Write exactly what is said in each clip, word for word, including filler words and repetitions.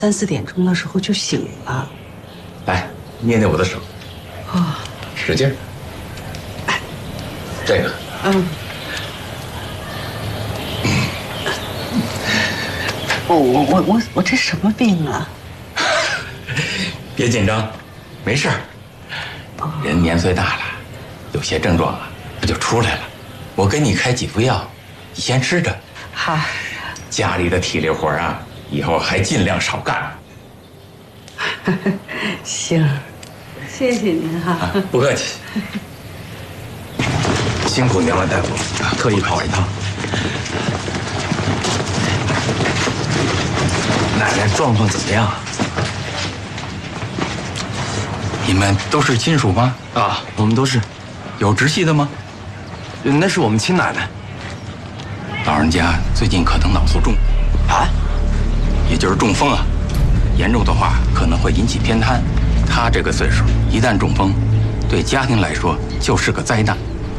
三四点钟的时候就醒了。 来，捏捏我的手。 哦， 使劲儿。这个。 嗯。我我我我我这什么病啊？ 别紧张，没事儿。人年岁大了，有些症状啊，不就出来了。我给你开几副药，你先吃着。 好。 家里的体力活啊，以后还尽量少干。 行，谢谢您哈、啊。 不客气。辛苦您了，大夫，特意跑一趟。奶奶状况怎么样？你们都是亲属吗？ 啊，我们都是。 有直系的吗？ 那是我们亲奶奶。 老人家最近可能脑卒中， 啊， 也就是中风啊。严重的话可能会引起偏瘫。他这个岁数，一旦中风，对家庭来说就是个灾难。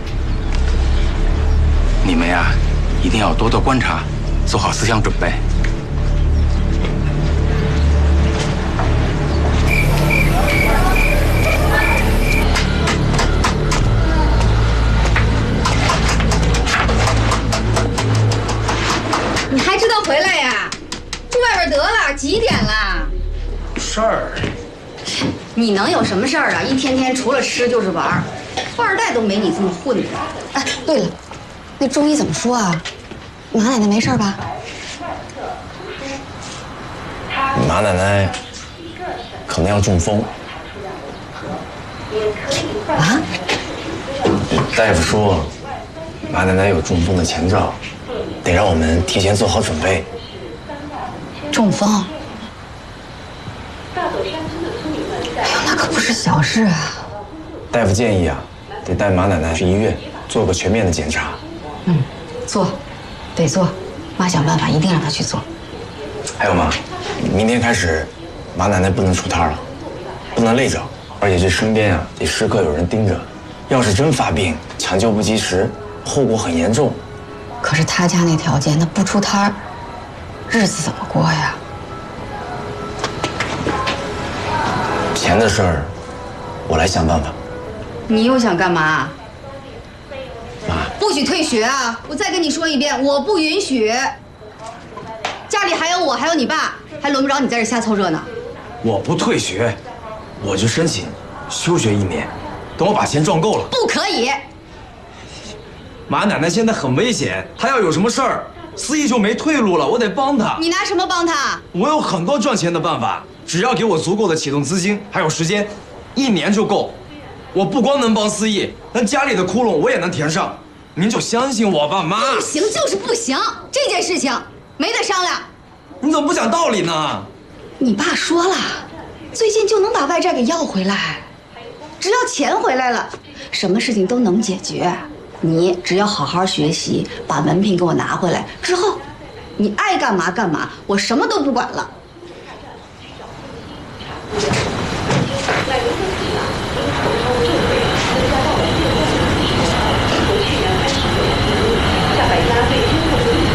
你们呀，一定要多多观察，做好思想准备。 你还知道回来呀？住外边得了，几点了？ 事儿。 你能有什么事儿啊？一天天除了吃就是玩，富二代都没你这么混的。 哎，对了，那中医怎么说啊？马奶奶没事吧？ 马奶奶可能要中风。 啊？ 大夫说，马奶奶有中风的前兆，得让我们提前做好准备。 中风？哎呦，那可不是小事啊！ 大夫建议啊，得带马奶奶去医院做个全面的检查。 嗯，做，得做，妈想办法一定让她去做。 还有妈，明天开始，马奶奶不能出摊了，不能累着，而且这身边啊得时刻有人盯着。要是真发病，抢救不及时，后果很严重。 可是她家那条件，那不出摊儿，日子怎么过呀？ 钱的事儿，我来想办法。 你又想干嘛？ 妈， 不许退学啊！我再跟你说一遍，我不允许。家里还有我，还有你爸，还轮不着你在这瞎凑热闹。 我不退学，我就申请休学一年，等我把钱赚够了。 不可以！ 马奶奶现在很危险，她要有什么事儿，思义就没退路了，我得帮她。 你拿什么帮她？ 我有很多赚钱的办法，只要给我足够的启动资金，还有时间，一年就够。我不光能帮思义，那家里的窟窿我也能填上。您就相信我吧，妈。 不行就是不行，这件事情没得商量。 你怎么不讲道理呢？ 你爸说了，最近就能把外债给要回来，只要钱回来了，什么事情都能解决。你只要好好学习，把文凭给我拿回来之后，你爱干嘛干嘛，我什么都不管了。